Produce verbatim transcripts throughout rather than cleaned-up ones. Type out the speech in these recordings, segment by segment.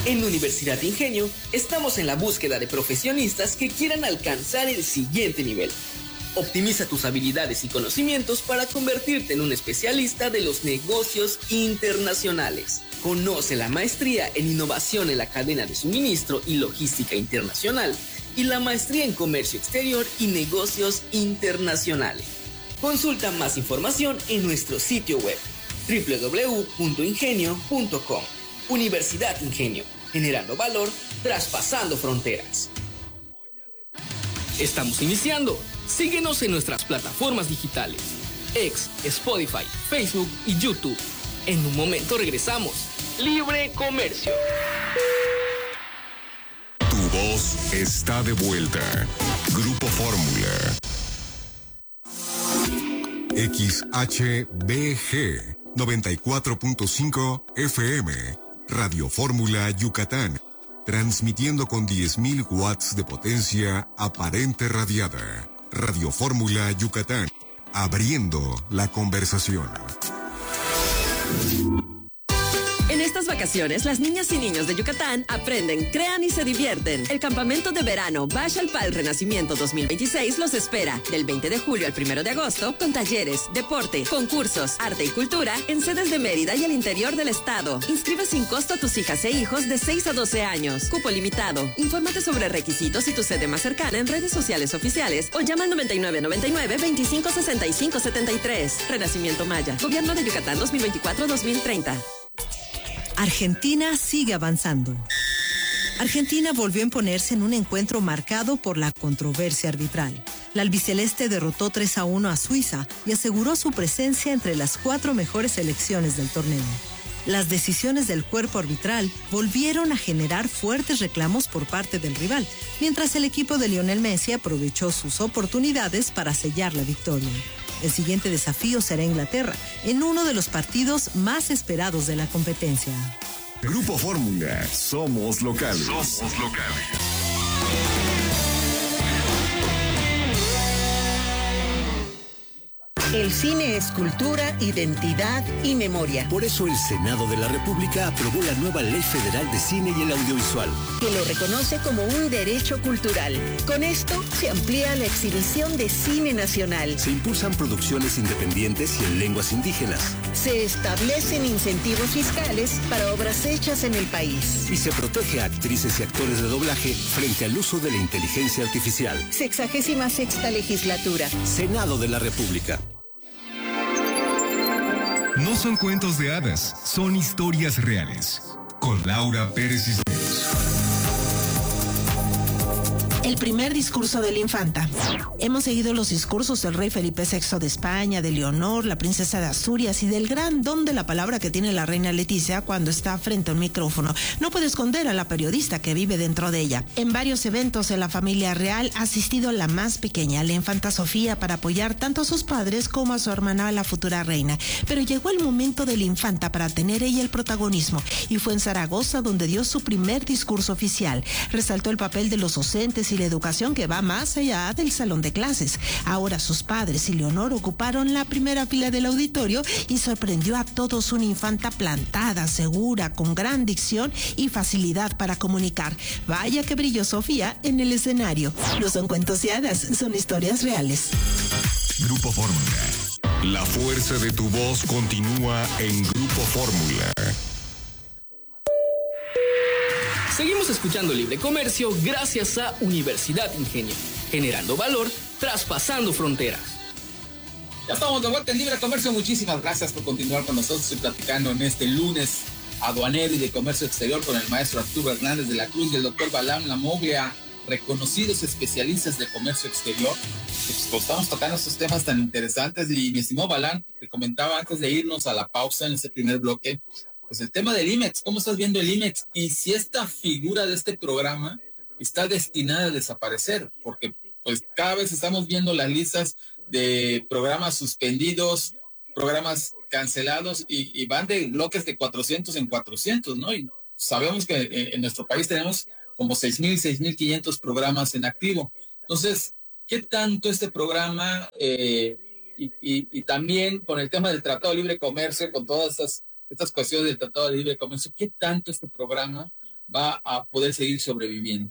En Universidad Ingenio estamos en la búsqueda de profesionistas que quieran alcanzar el siguiente nivel. Optimiza tus habilidades y conocimientos para convertirte en un especialista de los negocios internacionales. Conoce la maestría en innovación en la cadena de suministro y logística internacional y la maestría en comercio exterior y negocios internacionales. Consulta más información en nuestro sitio web doble u doble u doble u punto ingenio punto com. Universidad Ingenio, generando valor, traspasando fronteras. Estamos iniciando. Síguenos en nuestras plataformas digitales, X, Spotify, Facebook y YouTube. En un momento regresamos. Libre Comercio. Tu voz está de vuelta. Grupo Fórmula. X H B G noventa y cuatro punto cinco F M. Radio Fórmula Yucatán. Transmitiendo con diez mil watts de potencia aparente radiada. Radio Fórmula Yucatán, abriendo la conversación. En estas vacaciones, las niñas y niños de Yucatán aprenden, crean y se divierten. El campamento de verano Bash al Pal Renacimiento dos mil veintiséis los espera del veinte de julio al primero de agosto con talleres, deporte, concursos, arte y cultura en sedes de Mérida y el interior del estado. Inscribe sin costo a tus hijas e hijos de seis a doce años. Cupo limitado. Infórmate sobre requisitos y tu sede más cercana en redes sociales oficiales o llama al noventa y nueve noventa y nueve veinticinco sesenta y cinco setenta y tres. Renacimiento Maya. Gobierno de Yucatán dos mil veinticuatro a dos mil treinta. Argentina sigue avanzando. Argentina volvió a imponerse en un encuentro marcado por la controversia arbitral. La albiceleste derrotó tres a uno a Suiza y aseguró su presencia entre las cuatro mejores selecciones del torneo. Las decisiones del cuerpo arbitral volvieron a generar fuertes reclamos por parte del rival, mientras el equipo de Lionel Messi aprovechó sus oportunidades para sellar la victoria. El siguiente desafío será Inglaterra, en uno de los partidos más esperados de la competencia. Grupo Fórmula, somos locales. Somos locales. El cine es cultura, identidad y memoria. Por eso el Senado de la República aprobó la nueva Ley Federal de Cine y el Audiovisual, que lo reconoce como un derecho cultural. Con esto se amplía la exhibición de cine nacional. Se impulsan producciones independientes y en lenguas indígenas. Se establecen incentivos fiscales para obras hechas en el país. Y se protege a actrices y actores de doblaje frente al uso de la inteligencia artificial. Sexagésima sexta legislatura. Senado de la República. No son cuentos de hadas, son historias reales. Con Laura Pérez Cisneros. El primer discurso de la infanta. Hemos seguido los discursos del rey Felipe sexto de España, de Leonor, la princesa de Asturias y del gran don de la palabra que tiene la reina Leticia cuando está frente a un micrófono. No puede esconder a la periodista que vive dentro de ella. En varios eventos de la familia real ha asistido la más pequeña, la infanta Sofía, para apoyar tanto a sus padres como a su hermana, la futura reina. Pero llegó el momento de la infanta para tener ella el protagonismo y fue en Zaragoza donde dio su primer discurso oficial. Resaltó el papel de los docentes y la educación que va más allá del salón de clases. Ahora sus padres y Leonor ocuparon la primera fila del auditorio y sorprendió a todos una infanta plantada, segura, con gran dicción y facilidad para comunicar. Vaya que brilló Sofía en el escenario. No son cuentos de hadas, son historias reales. Grupo Fórmula. La fuerza de tu voz continúa en Grupo Fórmula. Seguimos escuchando Libre Comercio gracias a Universidad Ingenio, generando valor, traspasando fronteras. Ya estamos de vuelta en Libre Comercio. Muchísimas gracias por continuar con nosotros y platicando en este lunes aduanero y de comercio exterior con el maestro Arturo Hernández de la Cruz y el doctor Balam Lamoglia, reconocidos especialistas de comercio exterior. Pues, estamos tocando estos temas tan interesantes y mi estimado Balam, te comentaba antes de irnos a la pausa en este primer bloque, pues el tema del IMEX, ¿cómo estás viendo el IMEX? Y si esta figura de este programa está destinada a desaparecer, porque pues cada vez estamos viendo las listas de programas suspendidos, programas cancelados y, y van de bloques de cuatrocientos en cuatrocientos, ¿no? Y sabemos que en, en nuestro país tenemos como seis mil, seis mil quinientos programas en activo. Entonces, ¿qué tanto este programa eh, y, y, y también con el tema del Tratado de Libre Comercio, con todas estas estas cuestiones del Tratado de Libre Comercio, qué tanto este programa va a poder seguir sobreviviendo?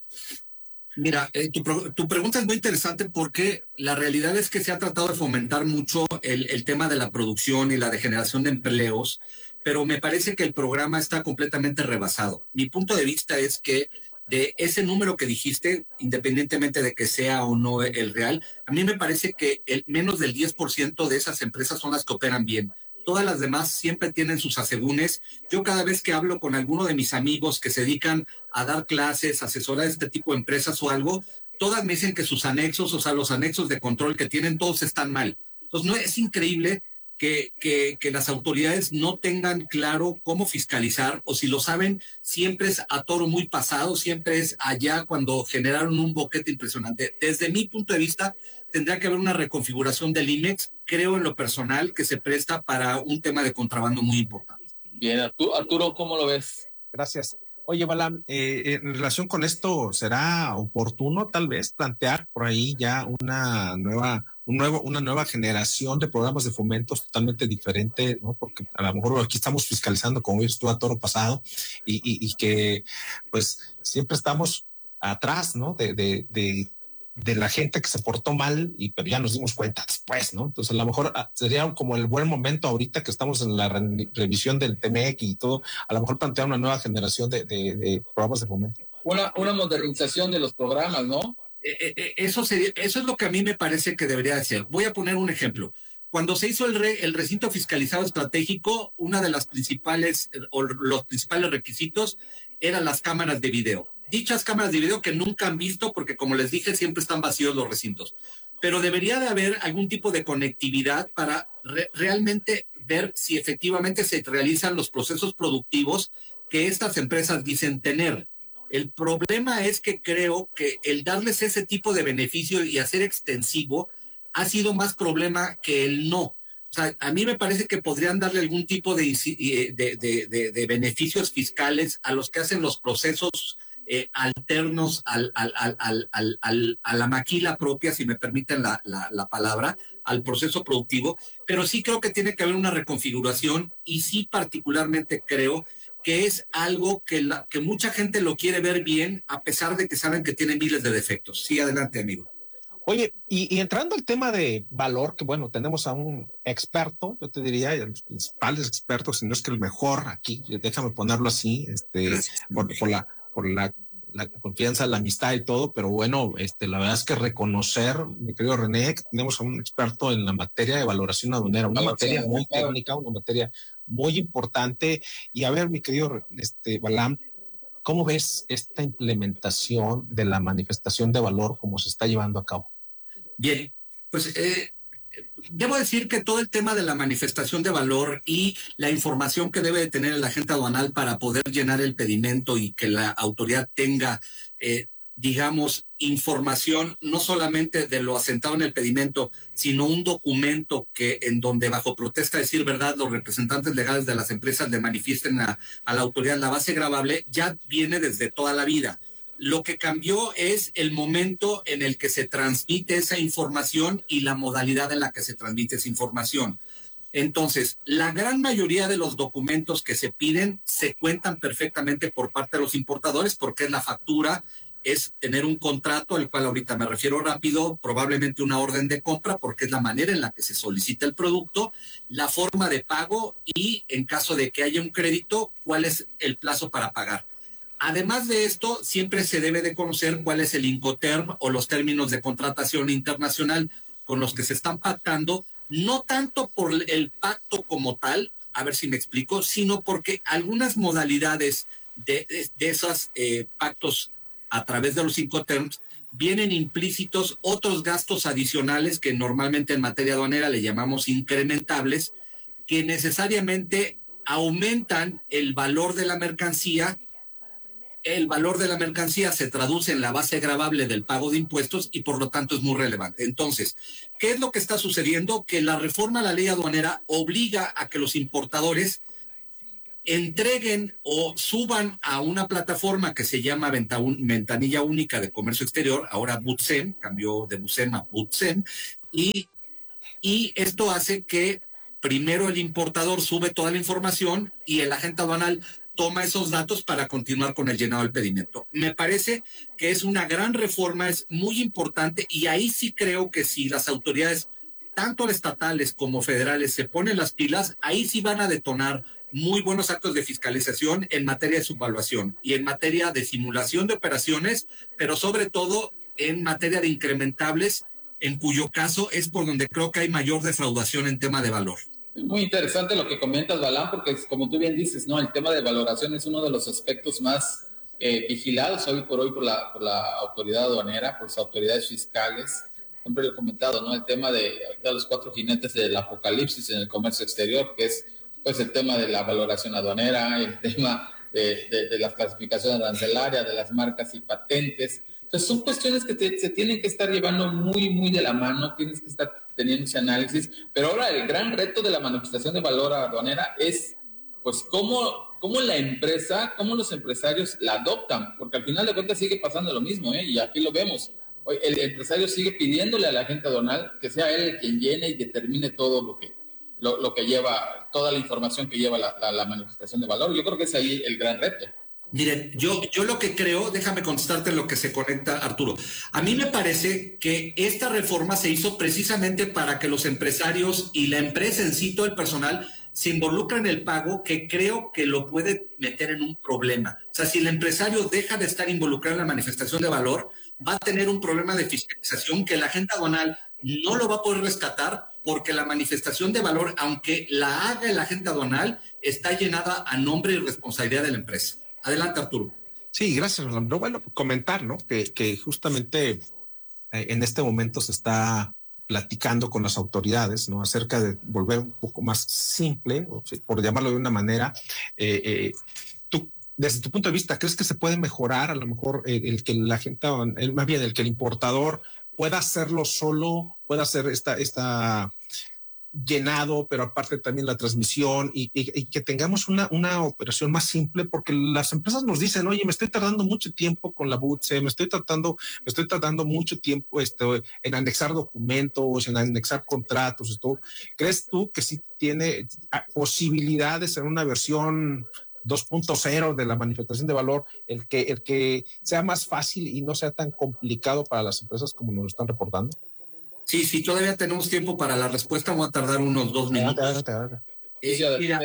Mira, eh, tu, tu pregunta es muy interesante porque la realidad es que se ha tratado de fomentar mucho el, el tema de la producción y la de generación de empleos, pero me parece que el programa está completamente rebasado. Mi punto de vista es que de ese número que dijiste, independientemente de que sea o no el real, a mí me parece que el menos del diez por ciento de esas empresas son las que operan bien. Todas las demás siempre tienen sus asegúnes. Yo cada vez que hablo con alguno de mis amigos que se dedican a dar clases, asesorar este tipo de empresas o algo, todas me dicen que sus anexos, o sea, los anexos de control que tienen, todos están mal. Entonces, no es increíble que, que, que las autoridades no tengan claro cómo fiscalizar, o si lo saben, siempre es a toro muy pasado, siempre es allá cuando generaron un boquete impresionante. Desde mi punto de vista, tendría que haber una reconfiguración del I M E X, creo en lo personal, que se presta para un tema de contrabando muy importante. Bien, Arturo, ¿cómo lo ves? Gracias. Oye, Balam, eh, en relación con esto, ¿será oportuno tal vez plantear por ahí ya una nueva, un nuevo, una nueva generación de programas de fomentos totalmente diferente, ¿no? Porque a lo mejor aquí estamos fiscalizando, como dices tú, a toro pasado, y, y, y que pues siempre estamos atrás, ¿no? De, de, de de la gente que se portó mal, y pero ya nos dimos cuenta después, ¿no? Entonces a lo mejor sería como el buen momento ahorita que estamos en la re revisión del T M E C y todo, a lo mejor plantear una nueva generación de, de, de programas de fomento. Una, una modernización de los programas, ¿no? Eh, eh, eso, sería, eso es lo que a mí me parece que debería de ser. Voy a poner un ejemplo. Cuando se hizo el, re, el recinto fiscalizado estratégico, una de las principales, o los principales requisitos eran las cámaras de video. Dichas cámaras de video que nunca han visto porque, como les dije, siempre están vacíos los recintos. Pero debería de haber algún tipo de conectividad para re realmente ver si efectivamente se realizan los procesos productivos que estas empresas dicen tener. El problema es que creo que el darles ese tipo de beneficio y hacer extensivo ha sido más problema que el no. O sea, a mí me parece que podrían darle algún tipo de, de, de, de, de beneficios fiscales a los que hacen los procesos Eh, alternos al, al, al, al, al, al, a la maquila propia, si me permiten la, la, la palabra, al proceso productivo, pero sí creo que tiene que haber una reconfiguración y sí particularmente creo que es algo que, la, que mucha gente lo quiere ver bien a pesar de que saben que tiene miles de defectos. Sí, adelante, amigo. Oye, y, y entrando al tema de valor, que bueno, tenemos a un experto, yo te diría, los principales expertos, si no es que el mejor aquí, déjame ponerlo así, este, por, por la por la, la confianza, la amistad y todo, pero bueno, este, la verdad es que reconocer, mi querido René, que tenemos a un experto en la materia de valoración aduanera, una no, materia sí, muy claro. técnica, una materia muy importante. Y a ver, mi querido este, Balam, ¿cómo ves esta implementación de la manifestación de valor como se está llevando a cabo? Bien, pues eh, debo decir que todo el tema de la manifestación de valor y la información que debe de tener el agente aduanal para poder llenar el pedimento y que la autoridad tenga, eh, digamos, información no solamente de lo asentado en el pedimento, sino un documento que en donde bajo protesta de decir verdad los representantes legales de las empresas le manifiesten a, a la autoridad la base gravable, ya viene desde toda la vida. Lo que cambió es el momento en el que se transmite esa información y la modalidad en la que se transmite esa información. Entonces, la gran mayoría de los documentos que se piden se cuentan perfectamente por parte de los importadores porque es la factura, es tener un contrato, al cual ahorita me refiero rápido, probablemente una orden de compra porque es la manera en la que se solicita el producto, la forma de pago y en caso de que haya un crédito, cuál es el plazo para pagar. Además de esto, siempre se debe de conocer cuál es el Incoterm o los términos de contratación internacional con los que se están pactando, no tanto por el pacto como tal, a ver si me explico, sino porque algunas modalidades de, de, de esos eh, pactos a través de los Incoterms vienen implícitos otros gastos adicionales que normalmente en materia aduanera le llamamos incrementables, que necesariamente aumentan el valor de la mercancía. El valor de la mercancía se traduce en la base gravable del pago de impuestos y por lo tanto es muy relevante. Entonces, ¿qué es lo que está sucediendo? Que la reforma a la ley aduanera obliga a que los importadores entreguen o suban a una plataforma que se llama Ventanilla Única de Comercio Exterior, ahora BUTSEM, cambió de BUTSEM a BUTSEM, y, y esto hace que primero el importador sube toda la información y el agente aduanal toma esos datos para continuar con el llenado del pedimento. Me parece que es una gran reforma, es muy importante, y ahí sí creo que si las autoridades, tanto estatales como federales, se ponen las pilas, ahí sí van a detonar muy buenos actos de fiscalización en materia de subvaluación y en materia de simulación de operaciones, pero sobre todo en materia de incrementables, en cuyo caso es por donde creo que hay mayor defraudación en tema de valor. Muy interesante lo que comentas, Balán, porque como tú bien dices, ¿no? El tema de valoración es uno de los aspectos más eh, vigilados hoy por hoy por la, por la autoridad aduanera, por las autoridades fiscales. Siempre lo he comentado, ¿no? El tema de, de los cuatro jinetes del apocalipsis en el comercio exterior, que es pues el tema de la valoración aduanera, el tema de, de, de las clasificaciones arancelarias, de las marcas y patentes. Entonces son cuestiones que te, se tienen que estar llevando muy, muy de la mano, tienes que estar teniendo ese análisis, pero ahora el gran reto de la manifestación de valor aduanera es, pues, cómo, cómo la empresa, cómo los empresarios la adoptan, porque al final de cuentas sigue pasando lo mismo, ¿eh? Y aquí lo vemos. El empresario sigue pidiéndole a la agente aduanal que sea él quien llene y determine todo lo que, lo, lo que lleva, toda la información que lleva la, la, la manifestación de valor. Yo creo que es ahí el gran reto. Miren, yo, yo lo que creo, déjame contestarte lo que se conecta, Arturo. A mí me parece que esta reforma se hizo precisamente para que los empresarios y la empresa en sí, todo el personal, se involucren en el pago, que creo que lo puede meter en un problema. O sea, si el empresario deja de estar involucrado en la manifestación de valor, va a tener un problema de fiscalización que la agente aduanal no lo va a poder rescatar, porque la manifestación de valor, aunque la haga el agente aduanal, está llenada a nombre y responsabilidad de la empresa. Adelante, Arturo. Sí, gracias, Rolando. Bueno, comentar, ¿no? Que, que justamente eh, en este momento se está platicando con las autoridades, ¿no? Acerca de volver un poco más simple, o sea, por llamarlo de una manera. Eh, eh, tú, desde tu punto de vista, ¿crees que se puede mejorar a lo mejor el, el que la gente, el, más bien el que el importador pueda hacerlo solo, pueda hacer esta, esta llenado, pero aparte también la transmisión y, y, y que tengamos una, una operación más simple, porque las empresas nos dicen, oye, me estoy tardando mucho tiempo con la B U T S E, me estoy tratando, me estoy tardando mucho tiempo este, en anexar documentos, en anexar contratos, esto. ¿Crees tú que sí tiene posibilidades en una versión dos punto cero de la manifestación de valor, el que, el que sea más fácil y no sea tan complicado para las empresas como nos lo están reportando? Sí, sí, todavía tenemos tiempo para la respuesta. Voy a tardar unos dos minutos. Eh, mira,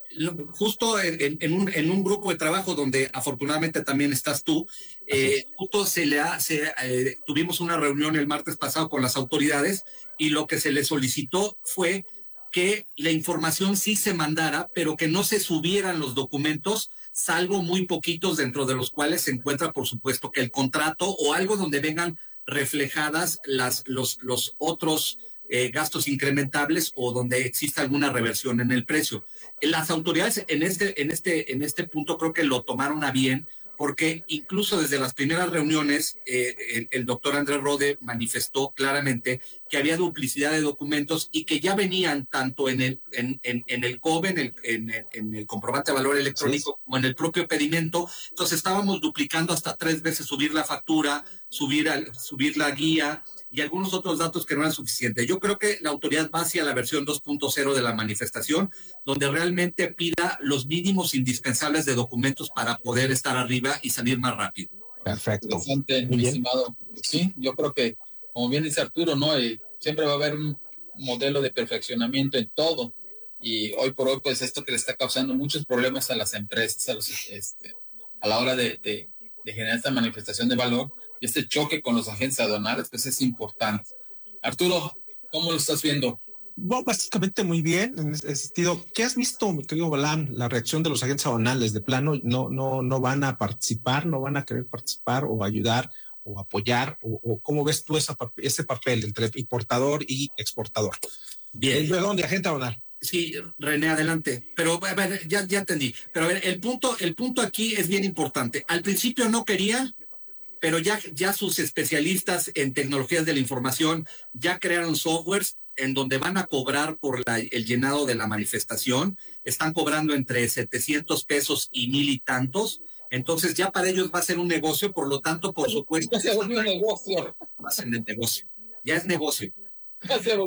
justo en, en, un, en un grupo de trabajo donde afortunadamente también estás tú, eh, justo se le ha, se, eh, tuvimos una reunión el martes pasado con las autoridades y lo que se le solicitó fue que la información sí se mandara, pero que no se subieran los documentos, salvo muy poquitos, dentro de los cuales se encuentra, por supuesto, que el contrato o algo donde vengan reflejadas las, los, los otros eh, gastos incrementables o donde exista alguna reversión en el precio. Las autoridades en este, en este, en este punto creo que lo tomaron a bien, porque incluso desde las primeras reuniones eh, el, el doctor Andrés Rode manifestó claramente que había duplicidad de documentos y que ya venían tanto en el, en, en, en el C O B E, en el, en, en el comprobante de valor electrónico, sí, como en el propio pedimento. Entonces estábamos duplicando hasta tres veces subir la factura, subir, al, subir la guía y algunos otros datos que no eran suficientes. Yo creo que la autoridad va hacia la versión dos punto cero de la manifestación, donde realmente pida los mínimos indispensables de documentos para poder estar arriba y salir más rápido. Perfecto. Interesante, mi estimado. Sí, yo creo que, como bien dice Arturo, ¿no? Eh, siempre va a haber un modelo de perfeccionamiento en todo. Y hoy por hoy, pues esto que le está causando muchos problemas a las empresas, a, los, este, a la hora de, de, de generar esta manifestación de valor, y este choque con los agentes aduanales, pues es importante. Arturo, ¿cómo lo estás viendo? Bueno, básicamente muy bien, en ese sentido. ¿Qué has visto, mi querido Balán, la reacción de los agentes aduanales? De plano, no, no, no van a participar, no van a querer participar o ayudar o apoyar, o, o ¿cómo ves tú esa, ese papel entre importador y exportador? Bien. Perdón, de agente aduanal. Sí, René, adelante. Pero a ver, ya, ya entendí. Pero a ver, el punto, el punto aquí es bien importante. Al principio no querían, pero ya, ya sus especialistas en tecnologías de la información ya crearon softwares en donde van a cobrar por la, el llenado de la manifestación. Están cobrando entre setecientos pesos y mil y tantos. Entonces ya para ellos va a ser un negocio, por lo tanto, por supuesto. Ya se volvió un negocio. Va a ser un negocio. Ya es negocio. Ya se